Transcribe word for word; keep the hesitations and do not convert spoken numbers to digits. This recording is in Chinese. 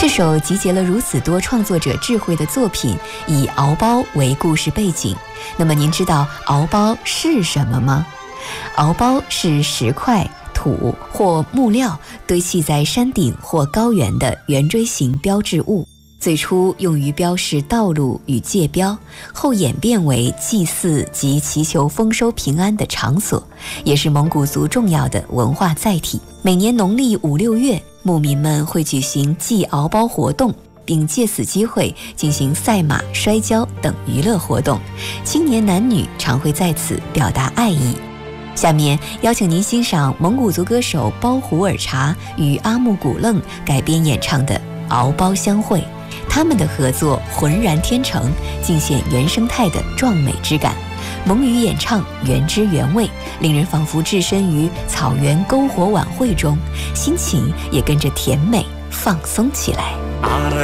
这首集结了如此多创作者智慧的作品，以敖包为故事背景。那么您知道敖包是什么吗？敖包是石块、土或木料堆砌在山顶或高原的圆锥形标志物，最初用于标示道路与界标，后演变为祭祀及祈求丰收平安的场所，也是蒙古族重要的文化载体。每年农历五六月，牧民们会举行祭敖包活动，并借此机会进行赛马、摔跤等娱乐活动，青年男女常会在此表达爱意。下面邀请您欣赏蒙古族歌手包胡尔察与阿木古楞改编演唱的《敖包相会》，他们的合作浑然天成，尽显原生态的壮美之感。蒙语演唱原汁原味，令人仿佛置身于草原篝火晚会中，心情也跟着甜美放松起来。 阿拉